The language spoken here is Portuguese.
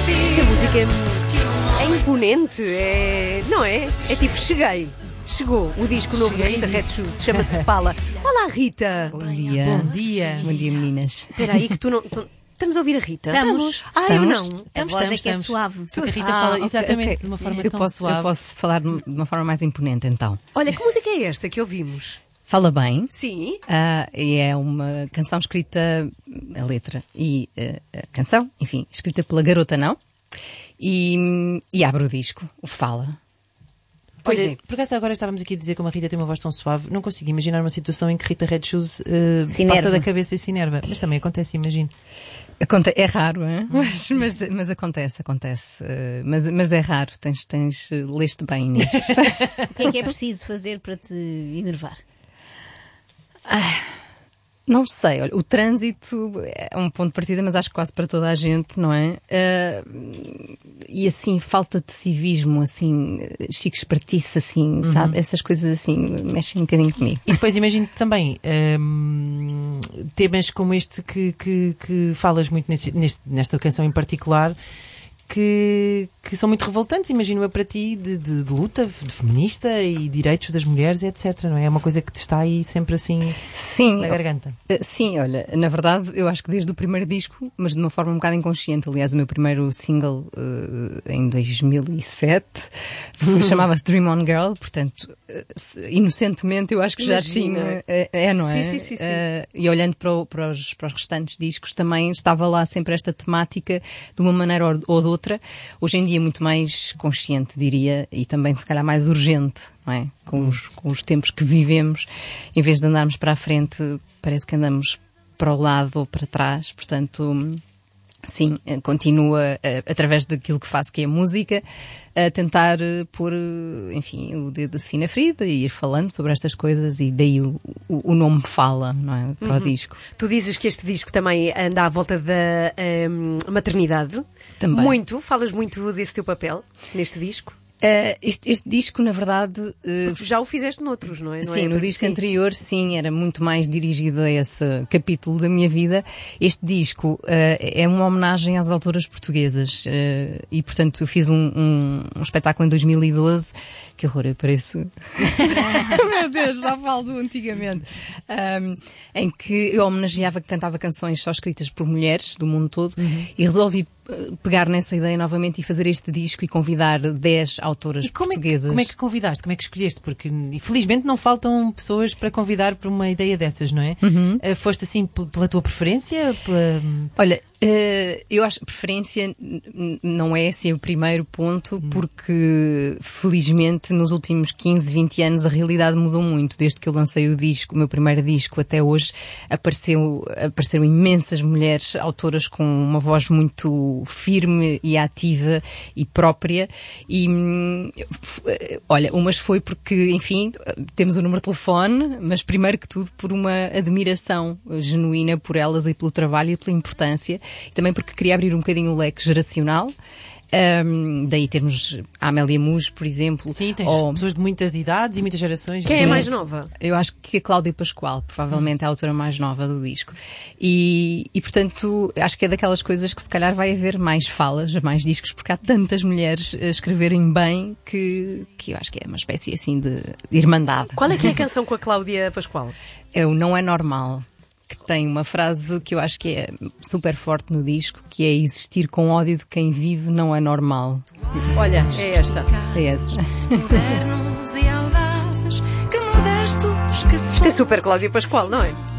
Esta música é imponente, não é? É tipo, chegou o disco novo da Rita Red Shoes, chama-se Fala. Olá, Rita. Bom dia. Bom dia. Bom dia, meninas. Espera aí que tu não... Estamos a ouvir a Rita? Estamos. Eu não. Estamos, A voz é que é suave. Só que a Rita fala exatamente de uma forma tão suave. Eu posso falar de uma forma mais imponente, então. Olha, que música é esta que ouvimos? Fala bem. Sim. E é uma canção escrita, a letra e a canção, enfim, escrita pela Garota Não. E abre o disco, o Fala. Pois é. Por acaso agora estávamos aqui a dizer como a Rita tem uma voz tão suave, não consigo imaginar uma situação em que Rita Red Shoes se passa da cabeça e se enerva. Mas também acontece, imagino. É raro, hein? Mas acontece. Mas é raro, leste bem nisso. O que é preciso fazer para te enervar? Não sei, olha, o trânsito é um ponto de partida, mas acho que quase para toda a gente, não é? E assim, falta de civismo, assim, chique espertice, assim, sabe? Essas coisas assim, mexem um bocadinho comigo. E depois imagino também temas como este que falas muito nesta canção em particular, que são muito revoltantes, imagino-a para ti, de luta, de feminista e direitos das mulheres, etc. Não é? É uma coisa que te está aí sempre assim na garganta. Sim, olha, na verdade, eu acho que desde o primeiro disco, mas de uma forma um bocado inconsciente. Aliás, o meu primeiro single em 2007 chamava-se Dream On Girl, portanto, inocentemente eu acho que já tinha. Não é? Sim. E olhando para os restantes discos, também estava lá sempre esta temática de uma maneira ou de outra. Hoje em dia muito mais consciente, diria, e também se calhar mais urgente, não é? Com os tempos que vivemos, em vez de andarmos para a frente, parece que andamos para o lado ou para trás. Portanto, sim, continua através daquilo que faço, que é a música, a tentar pôr, enfim, o dedo assim na ferida e ir falando sobre estas coisas, e daí o nome Fala, não é? Para o disco. Tu dizes que este disco também anda à volta da maternidade. Também. Falas muito desse teu papel neste disco. Este disco, na verdade... Já o fizeste noutros, não é? Sim, no disco anterior, sim, era muito mais dirigido a esse capítulo da minha vida. Este disco é uma homenagem às autoras portuguesas e, portanto, eu fiz um espetáculo em 2012, que horror, eu pareço... Meu Deus, já falo do antigamente. Em que eu homenageava, cantava canções só escritas por mulheres do mundo todo, e resolvi pegar nessa ideia novamente e fazer este disco e convidar 10 autoras portuguesas. Como é que convidaste? Como é que escolheste? Porque infelizmente não faltam pessoas para convidar por uma ideia dessas, não é? Foste assim pela tua preferência? Olha, eu acho que preferência não é assim o primeiro ponto, porque felizmente nos últimos 15, 20 anos a realidade mudou muito. Desde que eu lancei o meu primeiro disco até hoje, apareceram imensas mulheres autoras com uma voz muito firme e ativa e própria, e olha, umas foi porque, enfim, temos o número de telefone, mas primeiro que tudo por uma admiração genuína por elas e pelo trabalho e pela importância, e também porque queria abrir um bocadinho o leque geracional. Daí termos a Amélia Muj, por exemplo. Sim, tens pessoas de muitas idades e muitas gerações. Quem é a mais nova? Eu acho que a Cláudia Pascoal, provavelmente a autora mais nova do disco. E portanto, acho que é daquelas coisas que se calhar vai haver mais falas, mais discos, porque há tantas mulheres a escreverem bem que eu acho que é uma espécie assim de irmandade. Qual é que é a canção com a Cláudia Pascoal? É o Não É Normal, que tem uma frase que eu acho que é super forte no disco, que é: existir com ódio de quem vive não é normal. Olha, é esta. É essa. Isto é super Cláudia Pascoal, não é?